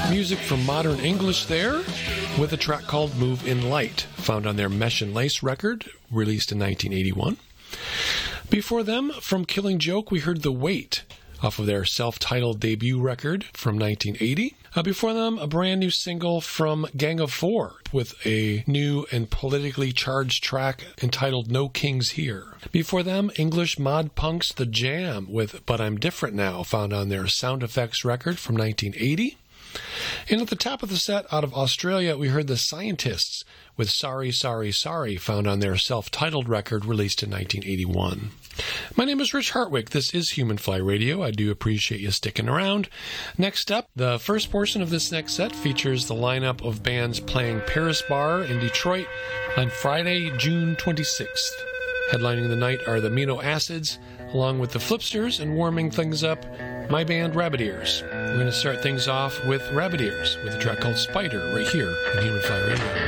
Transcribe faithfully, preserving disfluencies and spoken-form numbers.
Music from Modern English there, with a track called Move in Light, found on their Mesh and Lace record, released in nineteen eighty-one. Before them, from Killing Joke, we heard The Weight, off of their self-titled debut record from nineteen eighty. Uh, before them, a brand new single from Gang of Four with a new and politically charged track entitled No Kings Here. Before them, English mod punks The Jam with But I'm Different Now, found on their Sound Effects record from nineteen eighty. And at the top of the set, out of Australia, we heard The Scientists with Sorry, Sorry, Sorry, found on their self-titled record released in nineteen eighty-one. My name is Rich Hartwick. This is Human Fly Radio. I do appreciate you sticking around. Next up, the first portion of this next set features the lineup of bands playing Paris Bar in Detroit on Friday, June twenty-sixth. Headlining the night are the Amino Acids, along with the Flipsters, and warming things up, my band Rabbit Ears. We're going to start things off with Rabbit Ears with a track called Spider right here on Human Fly Radio.